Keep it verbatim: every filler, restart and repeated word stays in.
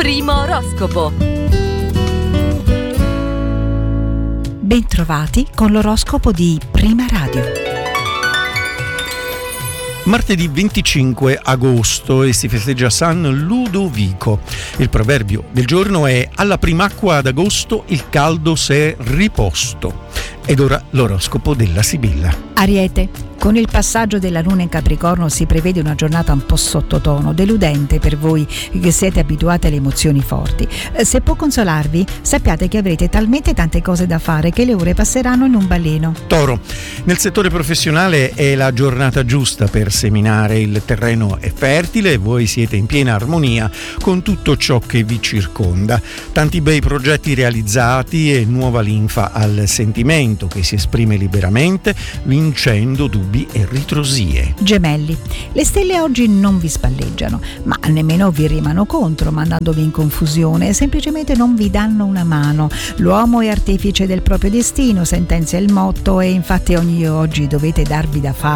Primo oroscopo. Bentrovati con l'oroscopo di Prima Radio. Martedì venticinque agosto e si festeggia San Ludovico. Il proverbio del giorno è: alla prim'acqua ad agosto il caldo s'è riposto. Ed ora l'oroscopo della Sibilla. Ariete, con il passaggio della luna in Capricorno si prevede una giornata un po' sottotono, deludente per voi che siete abituati alle emozioni forti. Se può consolarvi, sappiate che avrete talmente tante cose da fare che le ore passeranno in un baleno. Toro, nel settore professionale è la giornata giusta per seminare, il terreno è fertile e voi siete in piena armonia con tutto ciò che vi circonda. Tanti bei progetti realizzati e nuova linfa al sentimento che si esprime liberamente, vincendo dubbi e ritrosie. Gemelli, le stelle oggi non vi spalleggiano, ma nemmeno vi rimano contro, mandandovi in confusione, semplicemente non vi danno una mano. L'uomo è artefice del proprio destino, sentenzia il motto, e infatti ogni oggi dovete darvi da fare.